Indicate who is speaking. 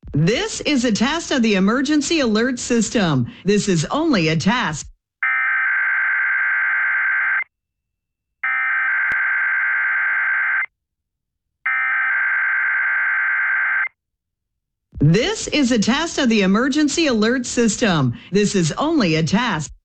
Speaker 1: This is a test of the emergency alert system. This is only a test. This is a test of the emergency alert system. This is only a test.